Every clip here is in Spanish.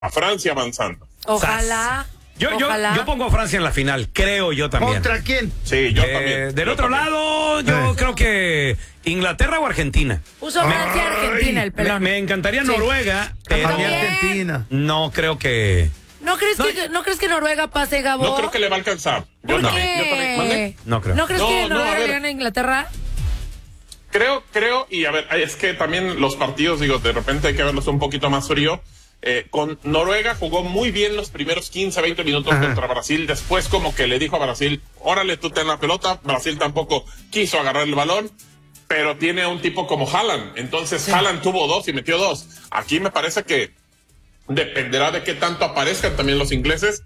a Francia avanzando. Ojalá. Yo pongo a Francia en la final, creo yo también. ¿Contra quién? Sí, yo también. Del otro lado, yo creo que Inglaterra o Argentina. Puso Francia Argentina el pelón. Me encantaría Noruega, pero Argentina. no creo que... ¿No crees que Noruega pase, Gabo? No creo que le va a alcanzar. Yo ¿Por también. qué? ¿Mande? No creo. ¿No crees que No, Noruega a ver. le gane a Inglaterra? Creo, y a ver, es que también los partidos, digo, de repente hay que verlos un poquito más frío. Con Noruega jugó muy bien los primeros 15, 20 minutos contra Brasil. Después como que le dijo a Brasil, órale, tú ten la pelota. Brasil tampoco quiso agarrar el balón, pero tiene a un tipo como Haaland. Entonces Haaland tuvo 2 y metió 2. Aquí me parece que dependerá de qué tanto aparezcan también los ingleses.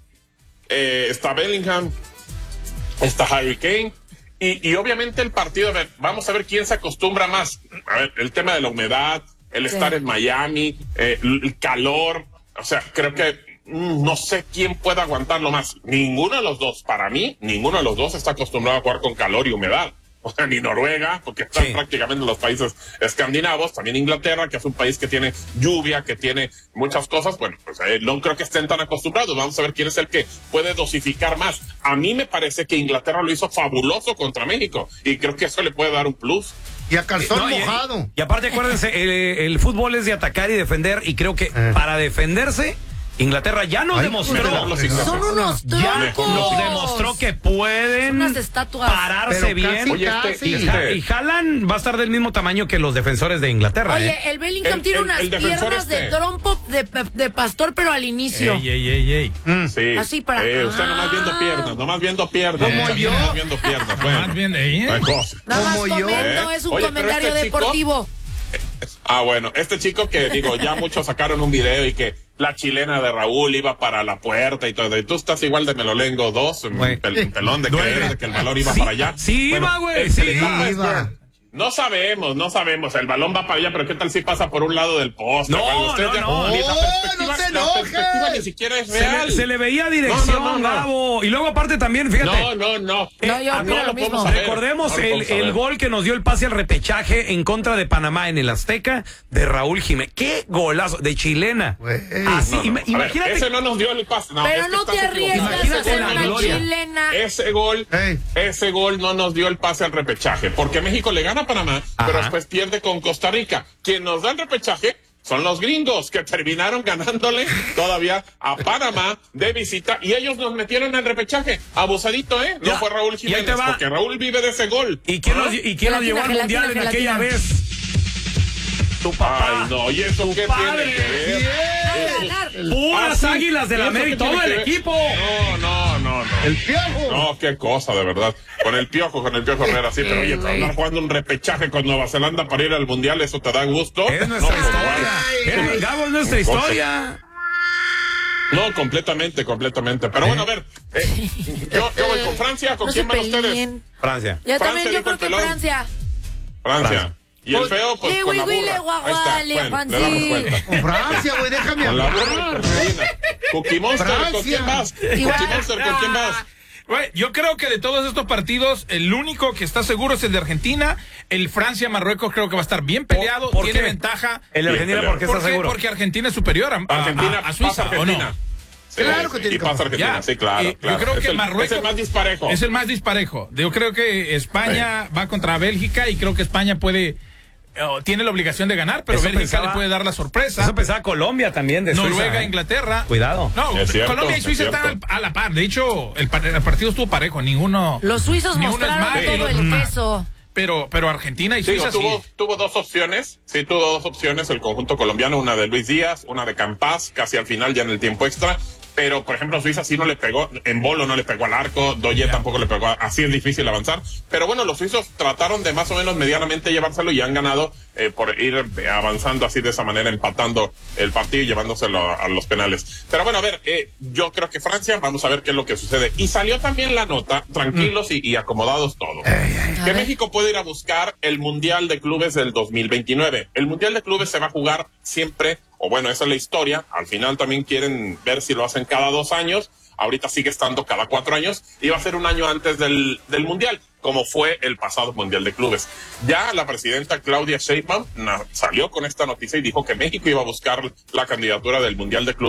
Está Bellingham, está Harry Kane. Y obviamente el partido, a ver, vamos a ver quién se acostumbra más. A ver, el tema de la humedad, el estar en Miami, el calor, o sea, creo que no sé quién puede aguantarlo más. Ninguno de los dos, para mí, ninguno de los dos está acostumbrado a jugar con calor y humedad. O sea, ni Noruega, porque están prácticamente en los países escandinavos, también Inglaterra, que es un país que tiene lluvia, que tiene muchas cosas. Bueno, pues no creo que estén tan acostumbrados. Vamos a ver quién es el que puede dosificar más. A mí me parece que Inglaterra lo hizo fabuloso contra México, y creo que eso le puede dar un plus. Y a calzón mojado. Y aparte, acuérdense, el fútbol es de atacar y defender, y creo que para defenderse, Inglaterra ya nos demostró. Son unos Ya troncos. nos demostró que pueden Son unas estatuas. pararse Pero bien. casi, Oye, casi. Y Haaland va a estar del mismo tamaño que los defensores de Inglaterra. Oye, el Bellingham tiene unas defensor piernas de trompo de pastor, pero al inicio. Ey. Sí. Así para... Usted nomás viendo piernas. ¿Cómo Usted yo? nomás viendo piernas. Bueno, Más bien, no hay cosa. Nada más como yo. comento, es un Oye, pero comentario este chico- deportivo. Bueno, este chico que digo, ya muchos sacaron un video y que la chilena de Raúl iba para la puerta y todo, y tú estás igual de Melolengo 2, pelón de creer de que el balón iba para allá. Sí, Bueno, iba, güey, el sí. etapa es Iba. que no sabemos, el balón va para allá, pero qué tal si pasa por un lado del poste. No, Bueno, ustedes no. Ni la ¡Oh, perspectiva, no se la enoje! perspectiva ni siquiera es real. Se le veía dirección, No. Gabo. Y luego aparte también, fíjate. No. No, yo opino lo lo mismo. podemos saber. Recordemos No lo podemos el saber. gol que nos dio el pase al repechaje en contra de Panamá en el Azteca de Raúl Jiménez. ¡Qué golazo! De chilena. Güey. Así, No. A ver, imagínate. ese no nos dio el pase. No, Pero es que no te estás arriesgas a equivocado. Imagínate hacer la una gloria. chilena. Ese gol no nos dio el pase al repechaje, porque México le gana a Panamá, pero después pierde con Costa Rica. Quien nos da el repechaje son los gringos, que terminaron ganándole todavía a Panamá de visita, y ellos nos metieron en repechaje. Abusadito, ¿eh? No Ya, fue Raúl y ahí Jiménez, te va. porque Raúl vive de ese gol. ¿Y quién ¿Ah? nos llevó Gelatina, al mundial en gelatina. aquella vez? Tu papá. Ay, no, ¿y eso qué padre. tiene que ver? Ganar. Puras sí. águilas de ¿Y la eso qué América, tiene todo que el ver? equipo. No. El Piojo. No, qué cosa, de verdad. Con el Piojo Herrera, sí, pero oye, andar jugando un repechaje con Nueva Zelanda para ir al Mundial, ¿eso te da gusto? Es nuestra No, historia. Gabo, es nuestra historia. No, completamente. Pero bueno, a ver, yo voy con Francia, ¿con No quién se van ustedes? peleen. Francia. Yo Francia, también, yo dijo creo el que pelón. Francia. Francia. Y el feo, pues con la Huile, burra. Ahí está, guaguale, bueno, le damos Juanzi. cuenta. Con Francia, güey, déjame Con la hablar. burra. Cookie Monster, ¿con quién vas? Cookie Monster, ¿con quién vas? Güey, yo creo que de todos estos partidos, el único que está seguro es el de Argentina. El Francia-Marruecos creo que va a estar bien peleado. ¿Por tiene qué? ventaja. El de Argentina, ¿por qué ¿Por está qué? seguro? Porque Argentina es superior Argentina a Suiza, pasa ¿o Argentina. no? Sí, Claro que tiene y que pasa pasar. Argentina, Ya. sí, claro. Yo creo que es Marruecos es el más disparejo. Es el más disparejo. Yo creo que España va contra Bélgica y creo que España tiene la obligación de ganar, pero Eso Bélgica pensaba- le puede dar la sorpresa. Eso pensaba Colombia también de Noruega, Suiza, ¿eh? Inglaterra. Cuidado. No, Es cierto, Colombia y es Suiza cierto. están a la par. De hecho, el partido estuvo parejo. Los suizos Ni uno es mostraron más, todo ni el otro es más. peso. Pero Argentina y Digo, Suiza sí. tuvo dos opciones. Sí, tuvo dos opciones el conjunto colombiano, una de Luis Díaz, una de Campas, casi al final ya en el tiempo extra. Pero, por ejemplo, Suiza sí no le pegó, en Bolo no le pegó al arco, Doye tampoco le pegó, así es difícil avanzar. Pero bueno, los suizos trataron de más o menos medianamente llevárselo y han ganado por ir avanzando así de esa manera, empatando el partido y llevándoselo a los penales. Pero bueno, a ver, yo creo que Francia, vamos a ver qué es lo que sucede. Y salió también la nota, tranquilos y acomodados todos, que México puede ir a buscar el Mundial de Clubes del 2029. El Mundial de Clubes se va a jugar siempre, o bueno, esa es la historia. Al final también quieren ver si lo hacen cada 2 años. ahorita sigue estando cada 4 años, y va a ser un año antes del Mundial, como fue el pasado Mundial de Clubes. Ya la presidenta Claudia Sheinbaum salió con esta noticia y dijo que México iba a buscar la candidatura del Mundial de Clubes